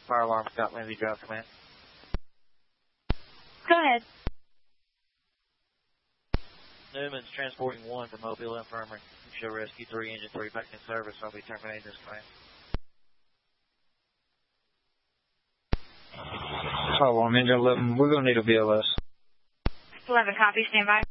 Fire alarm, Scott Lindsay, Drive Command. Go ahead. Newman's transporting 1 from Mobile Infirmary. Show rescue 3, engine 3 back in service. I'll be terminating this claim. Fire alarm, engine 11. We're going to need a BLS. 11, copy. Stand by.